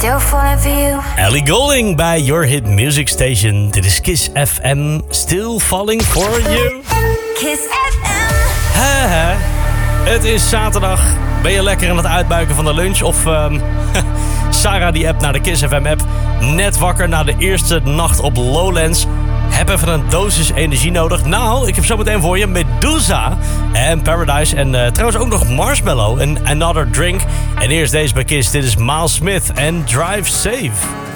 Still falling for you. Ellie Goulding bij Your Hit Music Station. Dit is Kiss FM. Still falling for you. Kiss FM. Het is zaterdag. Ben je lekker aan het uitbuiken van de lunch? Of Sarah die appt naar de Kiss FM app. Net wakker na de eerste nacht op Lowlands. Heb even een dosis energie nodig. Nou, ik heb zometeen voor je Medusa en Paradise. En trouwens ook nog Marshmello en Another Drink. En eerst deze bij Kiss. Dit is Miles Smith en Drive Safe.